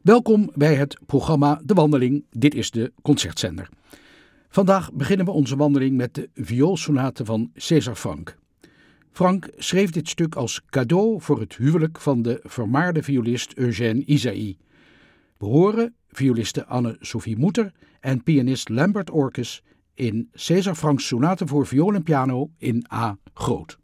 Welkom bij het programma De Wandeling. Dit is de concertzender. Vandaag beginnen we onze wandeling met de vioolsonate van César Franck. Franck schreef dit stuk als cadeau voor het huwelijk van de vermaarde violist Eugène Ysaÿe. We horen violiste Anne-Sophie Mutter en pianist Lambert Orkes in César Franck's sonate voor viool en piano in A groot.